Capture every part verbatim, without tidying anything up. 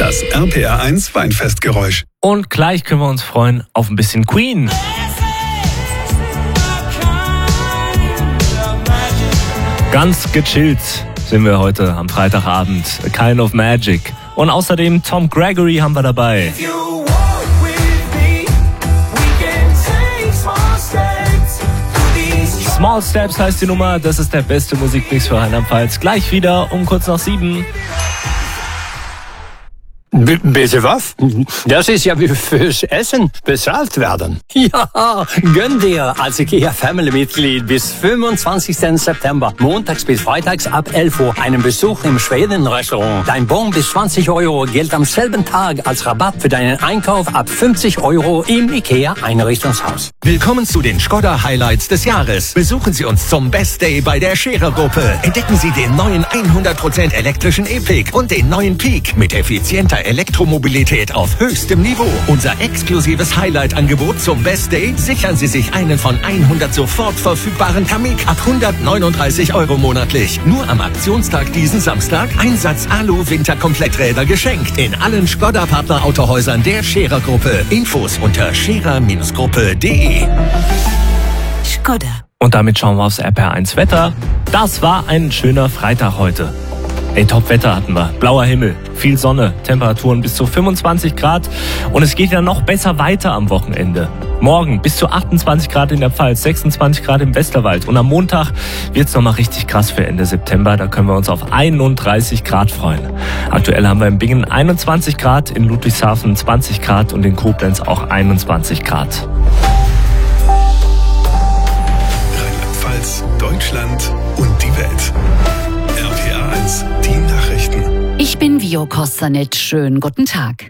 Das R P R eins Weinfestgeräusch. Und gleich können wir uns freuen auf ein bisschen Queen. Ganz gechillt sind wir heute am Freitagabend. A Kind of Magic. Und außerdem Tom Gregory haben wir dabei. Small Steps heißt die Nummer. Das ist der beste Musikmix für Rheinland-Pfalz. Gleich wieder um kurz nach sieben. B- bitte was? Das ist ja wie fürs Essen bezahlt werden. Ja, gönn dir als IKEA-Family-Mitglied bis fünfundzwanzigsten September, montags bis freitags ab elf Uhr, einen Besuch im Schweden-Restaurant. Dein Bon bis zwanzig Euro gilt am selben Tag als Rabatt für deinen Einkauf ab fünfzig Euro im IKEA-Einrichtungshaus. Willkommen zu den Skoda-Highlights des Jahres. Besuchen Sie uns zum Best Day bei der Scherer-Gruppe. Entdecken Sie den neuen hundert Prozent elektrischen E-Pick und den neuen Peak mit effizienter Elektromobilität auf höchstem Niveau. Unser exklusives Highlight-Angebot zum Best Day. Sichern Sie sich einen von hundert sofort verfügbaren Kamik ab hundertneununddreißig Euro monatlich. Nur am Aktionstag diesen Samstag. Einsatz Alu-Winter-Kompletträder geschenkt. In allen Skoda-Partner-Autohäusern der Scherer-Gruppe. Infos unter scherer Gruppe punkt de. Skoda. Und damit schauen wir aufs R P R eins Wetter. Das war ein schöner Freitag heute. Ey, Top-Wetter hatten wir. Blauer Himmel, viel Sonne, Temperaturen bis zu fünfundzwanzig Grad. Und es geht ja noch besser weiter am Wochenende. Morgen bis zu achtundzwanzig Grad in der Pfalz, sechsundzwanzig Grad im Westerwald. Und am Montag wird's nochmal richtig krass für Ende September. Da können wir uns auf einunddreißig Grad freuen. Aktuell haben wir in Bingen einundzwanzig Grad, in Ludwigshafen zwanzig Grad und in Koblenz auch einundzwanzig Grad. Rheinland-Pfalz, Deutschland und die Welt. R P R eins, die Nachrichten. Ich bin Vio Kostanit. Schönen guten Tag.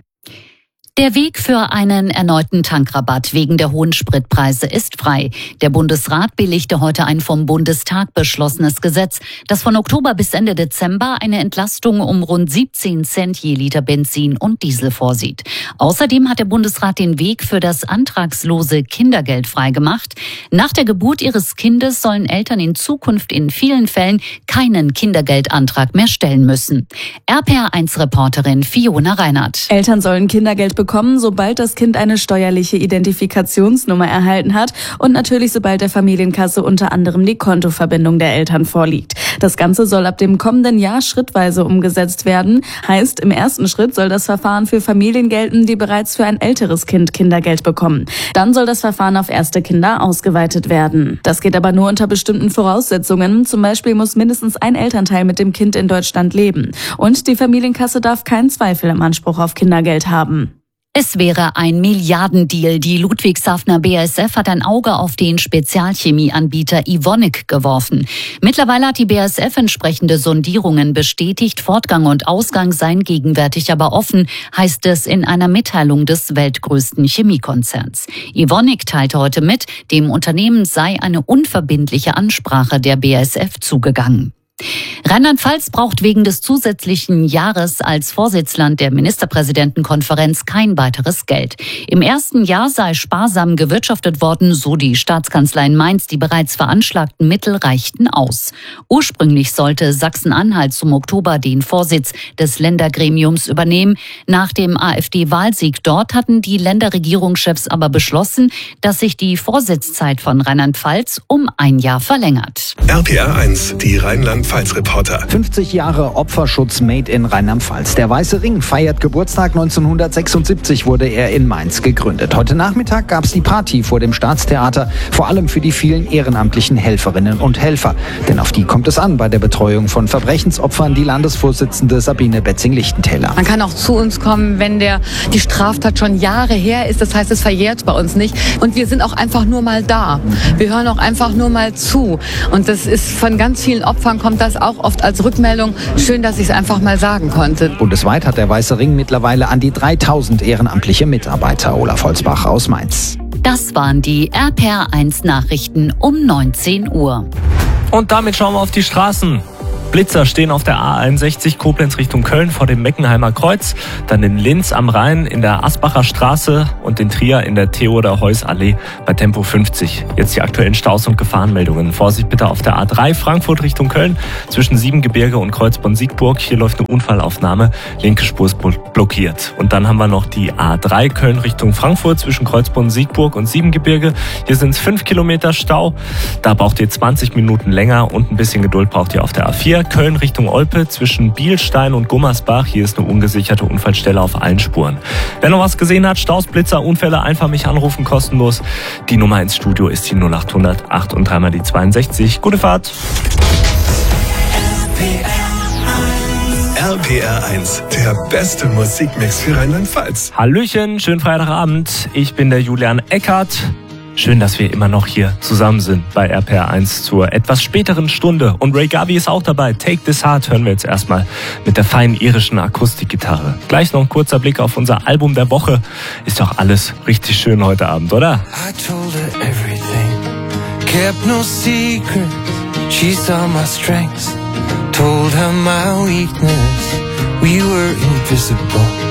Der Weg für einen erneuten Tankrabatt wegen der hohen Spritpreise ist frei. Der Bundesrat billigte heute ein vom Bundestag beschlossenes Gesetz, das von Oktober bis Ende Dezember eine Entlastung um rund siebzehn Cent je Liter Benzin und Diesel vorsieht. Außerdem hat der Bundesrat den Weg für das antragslose Kindergeld freigemacht. Nach der Geburt ihres Kindes sollen Eltern in Zukunft in vielen Fällen keinen Kindergeldantrag mehr stellen müssen. R P R eins Reporterin Fiona Reinhardt. Eltern sollen Kindergeld bekommen, sobald das Kind eine steuerliche Identifikationsnummer erhalten hat und natürlich sobald der Familienkasse unter anderem die Kontoverbindung der Eltern vorliegt. Das Ganze soll ab dem kommenden Jahr schrittweise umgesetzt werden. Heißt, im ersten Schritt soll das Verfahren für Familien gelten, die bereits für ein älteres Kind Kindergeld bekommen. Dann soll das Verfahren auf erste Kinder ausgeweitet werden. Das geht aber nur unter bestimmten Voraussetzungen. Zum Beispiel muss mindestens ein Elternteil mit dem Kind in Deutschland leben. Und die Familienkasse darf keinen Zweifel im Anspruch auf Kindergeld haben. Es wäre ein Milliardendeal. Die Ludwigshafener B A S F hat ein Auge auf den Spezialchemieanbieter Evonik geworfen. Mittlerweile hat die B A S F entsprechende Sondierungen bestätigt. Fortgang und Ausgang seien gegenwärtig aber offen, heißt es in einer Mitteilung des weltgrößten Chemiekonzerns. Evonik teilte heute mit, dem Unternehmen sei eine unverbindliche Ansprache der B A S F zugegangen. Rheinland-Pfalz braucht wegen des zusätzlichen Jahres als Vorsitzland der Ministerpräsidentenkonferenz kein weiteres Geld. Im ersten Jahr sei sparsam gewirtschaftet worden, so die Staatskanzlei in Mainz. Die bereits veranschlagten Mittel reichten aus. Ursprünglich sollte Sachsen-Anhalt zum Oktober den Vorsitz des Ländergremiums übernehmen. Nach dem AfD-Wahlsieg dort hatten die Länderregierungschefs aber beschlossen, dass sich die Vorsitzzeit von Rheinland-Pfalz um ein Jahr verlängert. R P R eins, die Rheinland-Pfalz-Reporter. fünfzig Jahre Opferschutz made in Rheinland-Pfalz. Der Weiße Ring feiert Geburtstag. neunzehnhundertsechsundsiebzig wurde er in Mainz gegründet. Heute Nachmittag gab es die Party vor dem Staatstheater, vor allem für die vielen ehrenamtlichen Helferinnen und Helfer. Denn auf die kommt es an bei der Betreuung von Verbrechensopfern, die Landesvorsitzende Sabine Betzing-Lichtentäler. Man kann auch zu uns kommen, wenn der, die Straftat schon Jahre her ist. Das heißt, es verjährt bei uns nicht. Und wir sind auch einfach nur mal da. Wir hören auch einfach nur mal zu. Und das ist von ganz vielen Opfern kommt das auch oft als Rückmeldung. Schön, dass ich es einfach mal sagen konnte. Bundesweit hat der Weiße Ring mittlerweile an die dreitausend ehrenamtliche Mitarbeiter. Olaf Holzbach aus Mainz. Das waren die R P R eins Nachrichten um neunzehn Uhr. Und damit schauen wir auf die Straßen. Blitzer stehen auf der A einundsechzig Koblenz Richtung Köln vor dem Meckenheimer Kreuz, dann in Linz am Rhein in der Asbacher Straße und in Trier in der Theodor-Heuss-Allee bei Tempo fünfzig. Jetzt die aktuellen Staus und Gefahrenmeldungen. Vorsicht bitte auf der A drei Frankfurt Richtung Köln zwischen Siebengebirge und Kreuzborn-Siegburg. Hier läuft eine Unfallaufnahme, linke Spur ist blockiert. Und dann haben wir noch die A drei Köln Richtung Frankfurt zwischen Kreuzborn-Siegburg und Siebengebirge. Hier sind es fünf Kilometer Stau, da braucht ihr zwanzig Minuten länger und ein bisschen Geduld braucht ihr auf der A vier. Köln Richtung Olpe zwischen Bielstein und Gummersbach. Hier ist eine ungesicherte Unfallstelle auf allen Spuren. Wer noch was gesehen hat, Staus, Blitzer, Unfälle, einfach mich anrufen, kostenlos. Die Nummer ins Studio ist die null acht hundert acht und dreimal die zweiundsechzig. Gute Fahrt. R P R eins, der beste Musikmix für Rheinland-Pfalz. Hallöchen, schönen Freitagabend. Ich bin der Julian Eckert. Schön, dass wir immer noch hier zusammen sind bei R P R eins zur etwas späteren Stunde. Und Ray Garvey ist auch dabei. Take This Heart hören wir jetzt erstmal mit der feinen irischen Akustikgitarre. Gleich noch ein kurzer Blick auf unser Album der Woche. Ist doch alles richtig schön heute Abend, oder? I told her everything, kept no secrets. She saw my strengths, told her my weakness. We were invisible.